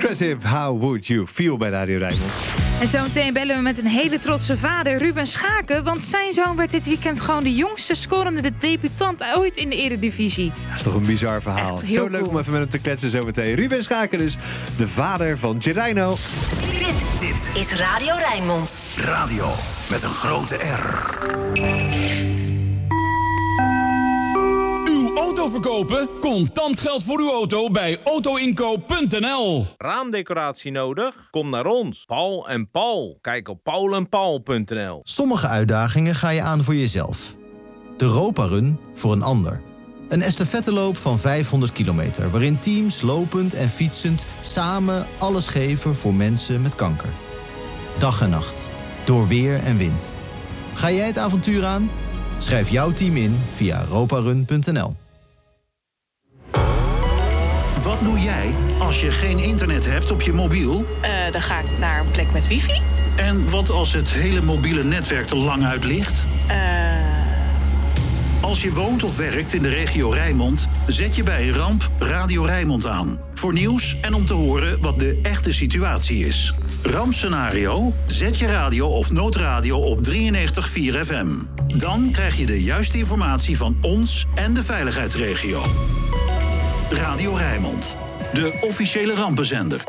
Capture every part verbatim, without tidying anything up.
Progressive, How Would You Feel bij Radio Rijnmond. En zometeen bellen we met een hele trotse vader, Ruben Schaken. Want zijn zoon werd dit weekend gewoon de jongste scorende debutant ooit in de Eredivisie. Dat is toch een bizar verhaal. Echt heel Zo leuk cool. om even met hem te kletsen zometeen. Ruben Schaken dus, de vader van Gerino. Dit, dit is Radio Rijnmond. Radio met een grote R. Uw auto verkopen? Contant geld voor uw auto bij autoinkoop punt n l. Raamdecoratie nodig? Kom naar ons. Paul en Paul. Kijk op paul en paul punt n l. Sommige uitdagingen ga je aan voor jezelf. De Europa Run voor een ander. Een estafetteloop van vijfhonderd kilometer... waarin teams lopend en fietsend samen alles geven voor mensen met kanker. Dag en nacht. Door weer en wind. Ga jij het avontuur aan? Schrijf jouw team in via europa run punt n l. Wat doe jij als je geen internet hebt op je mobiel? Uh, dan ga ik naar een plek met wifi. En wat als het hele mobiele netwerk er lang uit ligt? Uh... Als je woont of werkt in de regio Rijnmond, zet je bij een ramp Radio Rijnmond aan. Voor nieuws en om te horen wat de echte situatie is. Rampscenario? Zet je radio of noodradio op drieënnegentig komma vier F M. Dan krijg je de juiste informatie van ons en de veiligheidsregio. Radio Rijnmond, de officiële rampenzender.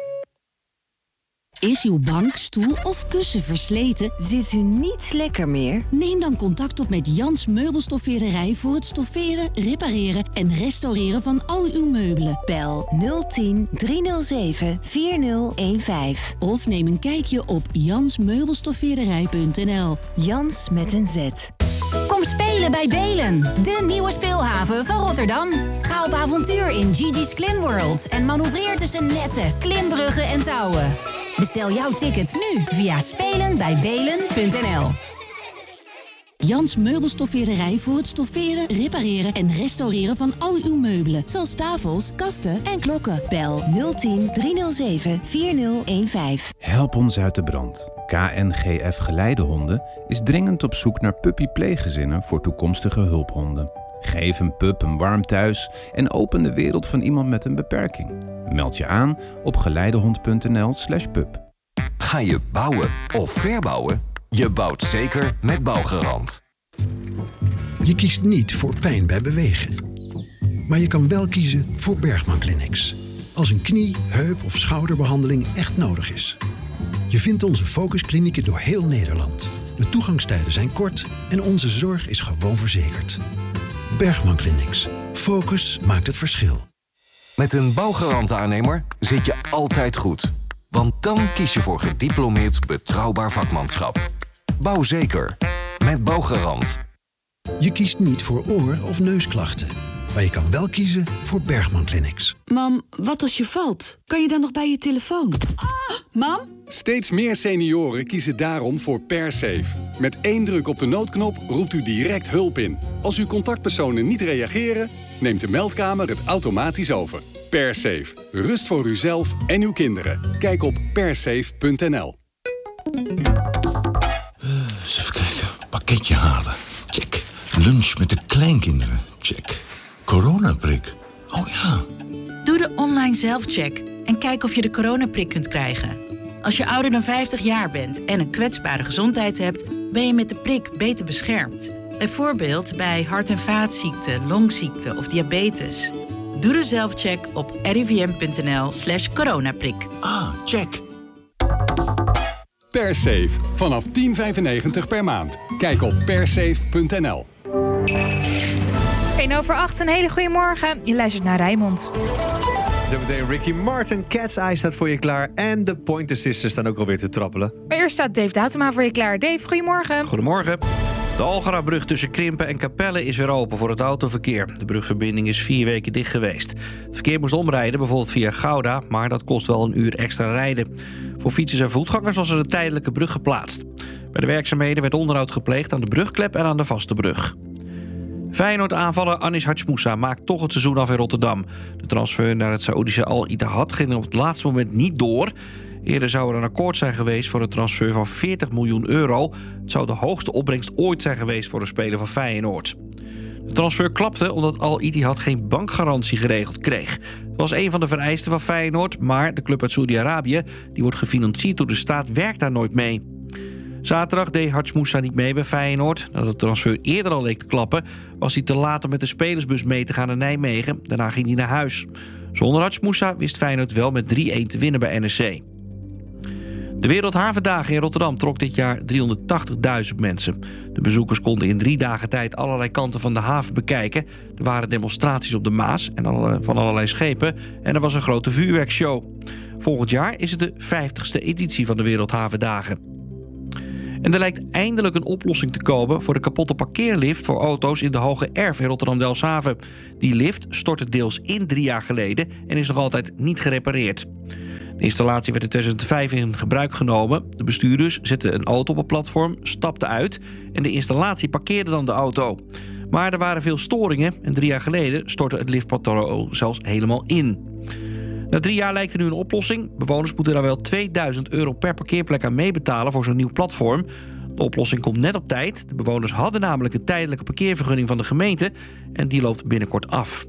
Is uw bank, stoel of kussen versleten? Zit u niet lekker meer? Neem dan contact op met Jans Meubelstoffeerderij voor het stofferen, repareren en restaureren van al uw meubelen. Bel nul tien driehonderdzeven vierzig vijftien. Of neem een kijkje op jans meubelstoffeerderij punt n l. Jans met een Z. Kom spelen bij Belen, de nieuwe speelhaven van Rotterdam. Ga op avontuur in Gigi's Klim World en manoeuvreer tussen netten, klimbruggen en touwen. Bestel jouw tickets nu via spelen bij belen punt n l. Jans Meubelstoffeerderij voor het stofferen, repareren en restaureren van al uw meubelen. Zoals tafels, kasten en klokken. Bel nul tien driehonderdzeven vierzig vijftien. Help ons uit de brand. K N G F Geleidehonden is dringend op zoek naar puppy-pleeggezinnen voor toekomstige hulphonden. Geef een pup een warm thuis en open de wereld van iemand met een beperking. Meld je aan op geleidehond punt n l slash pup. Ga je bouwen of verbouwen? Je bouwt zeker met Bouwgarant. Je kiest niet voor pijn bij bewegen. Maar je kan wel kiezen voor Bergman Clinics. Als een knie, heup of schouderbehandeling echt nodig is. Je vindt onze focusklinieken door heel Nederland. De toegangstijden zijn kort en onze zorg is gewoon verzekerd. Bergman Clinics. Focus maakt het verschil. Met een Bouwgarant-aannemer zit je altijd goed. Want dan kies je voor gediplomeerd betrouwbaar vakmanschap. Bouw zeker. Met Bouwgarant. Je kiest niet voor oor- of neusklachten. Maar je kan wel kiezen voor Bergman Clinics. Mam, wat als je valt? Kan je dan nog bij je telefoon? Ah, mam? Steeds meer senioren kiezen daarom voor PerSafe. Met één druk op de noodknop roept u direct hulp in. Als uw contactpersonen niet reageren, neemt de meldkamer het automatisch over. PerSafe. Rust voor uzelf en uw kinderen. Kijk op persafe punt n l. Eens even kijken. Pakketje halen. Check. Lunch met de kleinkinderen. Check. Coronaprik. Oh ja. Doe de online zelfcheck en kijk of je de coronaprik kunt krijgen. Als je ouder dan vijftig jaar bent en een kwetsbare gezondheid hebt, ben je met de prik beter beschermd. Bijvoorbeeld bij hart- en vaatziekten, longziekten of diabetes. Doe de zelfcheck op r i v m punt n l slash coronaprik. Ah, check. PerSafe. Vanaf tien vijfennegentig per maand. Kijk op persafe punt n l. één over acht, een hele goede morgen. Je luistert naar Rijnmond. Zometeen Ricky Martin, Cat's Eye staat voor je klaar. En de Pointer Sisters staan ook alweer te trappelen. Maar eerst staat Dave Datema voor je klaar. Dave, goedemorgen. Goedemorgen. De Algarabrug tussen Krimpen en Capelle is weer open voor het autoverkeer. De brugverbinding is vier weken dicht geweest. Het verkeer moest omrijden, bijvoorbeeld via Gouda, maar dat kost wel een uur extra rijden. Voor fietsers en voetgangers was er een tijdelijke brug geplaatst. Bij de werkzaamheden werd onderhoud gepleegd aan de brugklep en aan de vaste brug. Feyenoord-aanvaller Anis Hatschmoussa maakt toch het seizoen af in Rotterdam. De transfer naar het Saoedische Al-Ittihad ging op het laatste moment niet door. Eerder zou er een akkoord zijn geweest voor een transfer van veertig miljoen euro. Het zou de hoogste opbrengst ooit zijn geweest voor een speler van Feyenoord. De transfer klapte omdat Al-Ittihad geen bankgarantie geregeld kreeg. was een van de vereisten van Feyenoord, maar de club uit Saoedi-Arabië, die wordt gefinancierd door de staat, werkt daar nooit mee. Zaterdag deed Hadj Moussa niet mee bij Feyenoord. Nadat de transfer eerder al leek te klappen, was hij te laat om met de spelersbus mee te gaan naar Nijmegen. Daarna ging hij naar huis. Zonder Hadj Moussa wist Feyenoord wel met drie-een te winnen bij N E C. De Wereldhavendagen in Rotterdam trok dit jaar driehonderdtachtigduizend mensen. De bezoekers konden in drie dagen tijd allerlei kanten van de haven bekijken. Er waren demonstraties op de Maas en alle, van allerlei schepen en er was een grote vuurwerkshow. Volgend jaar is het de vijftigste editie van de Wereldhavendagen. En er lijkt eindelijk een oplossing te komen voor de kapotte parkeerlift voor auto's in de Hoge Erf in Rotterdam-Delfshaven. Die lift stortte deels in drie jaar geleden en is nog altijd niet gerepareerd. De installatie werd in tweeduizend vijf in gebruik genomen. De bestuurders zetten een auto op het platform, stapten uit en de installatie parkeerde dan de auto. Maar er waren veel storingen en drie jaar geleden stortte het liftpatroon zelfs helemaal in. Na drie jaar lijkt er nu een oplossing. Bewoners moeten daar wel tweeduizend euro per parkeerplek aan meebetalen voor zo'n nieuw platform. De oplossing komt net op tijd. De bewoners hadden namelijk een tijdelijke parkeervergunning van de gemeente en die loopt binnenkort af.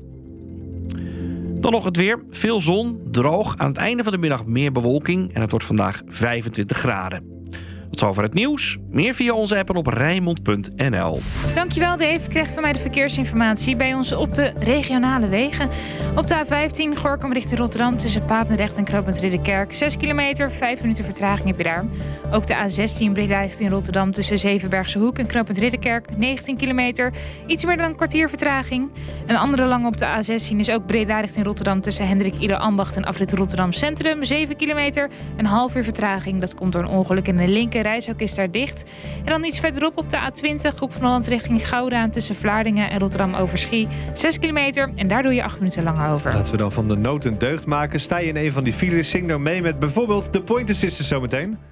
Dan nog het weer. Veel zon, droog. Aan het einde van de middag meer bewolking en het wordt vandaag vijfentwintig graden. Tot zover het nieuws. Meer via onze app en op rijnmond punt n l. Dankjewel Dave. Ik kreeg van mij de verkeersinformatie bij ons op de regionale wegen. Op de A vijftien Gorinchem richting Rotterdam tussen Papendrecht en Knooppunt Ridderkerk. zes kilometer, vijf minuten vertraging heb je daar. Ook de A zestien Breda richting Rotterdam tussen Zevenbergse Hoek en Knooppunt Ridderkerk. negentien kilometer, iets meer dan een kwartier vertraging. Een andere lange op de A zestien is ook Breda richting Rotterdam tussen Hendrik Ieder Ambacht en afrit Rotterdam Centrum. zeven kilometer, een half uur vertraging. Dat komt door een ongeluk in de linker reishok is daar dicht. En dan iets verderop op de A twintig, Hoek van Holland richting Gouda tussen Vlaardingen en Rotterdam Overschie. zes kilometer en daar doe je acht minuten langer over. Laten we dan van de nood een deugd maken. Sta je in een van die files, zing dan mee met bijvoorbeeld de Pointer Sisters zometeen.